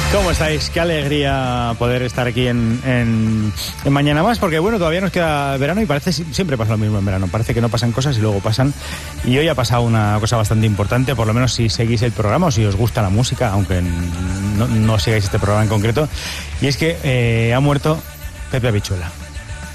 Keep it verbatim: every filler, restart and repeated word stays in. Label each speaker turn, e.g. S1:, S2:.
S1: ¿Cómo estáis? Qué alegría poder estar aquí en, en, en Mañana Más, porque bueno, todavía nos queda verano y parece, siempre pasa lo mismo en verano, parece que no pasan cosas y luego pasan. Y hoy ha pasado una cosa bastante importante, por lo menos si seguís el programa o si os gusta la música, aunque no, no sigáis este programa en concreto, y es que eh, ha muerto Pepe Habichuela.